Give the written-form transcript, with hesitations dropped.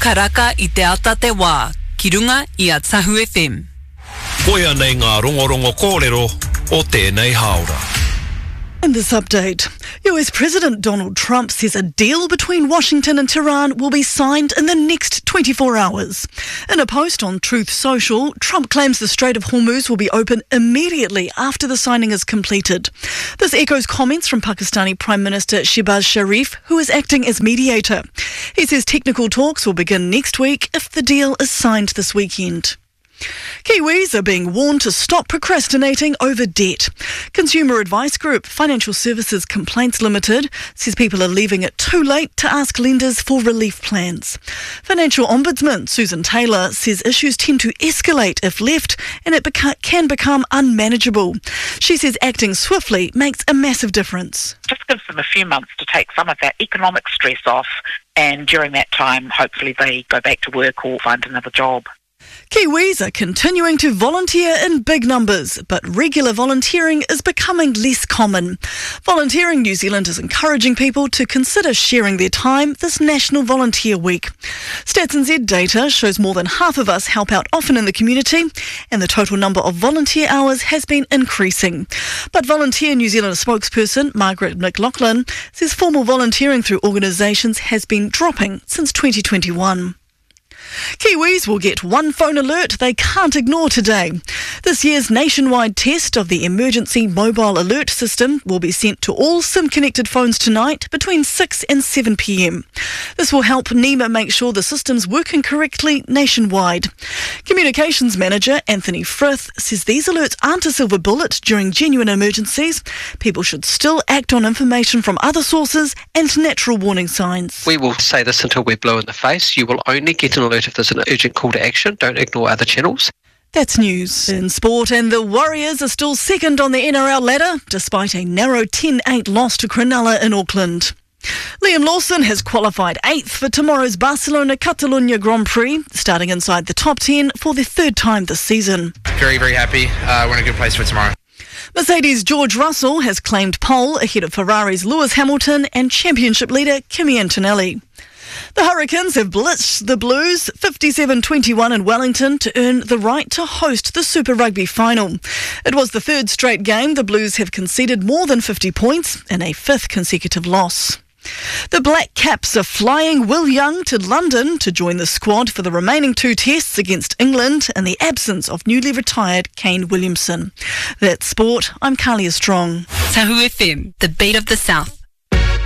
Karaka I te ata te wā, ki runga I a Tahu FM. Koia nei ngā rongorongo kōrero o tēnei haora. In this update, US President Donald Trump says a deal between Washington and Tehran will be signed in the next 24 hours. In a post on Truth Social, Trump claims the Strait of Hormuz will be open immediately after the signing is completed. This echoes comments from Pakistani Prime Minister Shehbaz Sharif, who is acting as mediator. He says technical talks will begin next week if the deal is signed this weekend. Kiwis are being warned to stop procrastinating over debt. Consumer advice group Financial Services Complaints Limited says people are leaving it too late to ask lenders for relief plans. Financial Ombudsman Susan Taylor says issues tend to escalate if left and it can become unmanageable. She says acting swiftly makes a massive difference. Just gives them a few months to take some of that economic stress off, and during that time hopefully they go back to work or find another job. Kiwis are continuing to volunteer in big numbers, but regular volunteering is becoming less common. Volunteering New Zealand is encouraging people to consider sharing their time this National Volunteer Week. Stats NZ data shows more than half of us help out often in the community, and the total number of volunteer hours has been increasing. But Volunteer New Zealand spokesperson Margaret McLaughlin says formal volunteering through organisations has been dropping since 2021. Kiwis will get one phone alert they can't ignore today. This year's nationwide test of the Emergency Mobile Alert System will be sent to all SIM-connected phones tonight between 6 and 7 p.m. This will help NEMA make sure the system's working correctly nationwide. Communications Manager Anthony Frith says these alerts aren't a silver bullet during genuine emergencies. People should still act on information from other sources and natural warning signs. We will say this until we're blue in the face. You will only get an alert if there's an urgent call to action. Don't ignore other channels. That's news. In sport, and the Warriors are still second on the NRL ladder, despite a narrow 10-8 loss to Cronulla in Auckland. Liam Lawson has qualified 8th for tomorrow's Barcelona-Catalunya Grand Prix, starting inside the top 10 for the third time this season. Very, very happy. We're in a good place for tomorrow. Mercedes' George Russell has claimed pole ahead of Ferrari's Lewis Hamilton and championship leader Kimi Antonelli. The Hurricanes have blitzed the Blues 57-21 in Wellington to earn the right to host the Super Rugby final. It was the third straight game the Blues have conceded more than 50 points in a fifth consecutive loss. The Black Caps are flying Will Young to London to join the squad for the remaining 2 tests against England in the absence of newly retired Kane Williamson. That's sport. I'm Kalia Strong. Tahu FM, the beat of the South.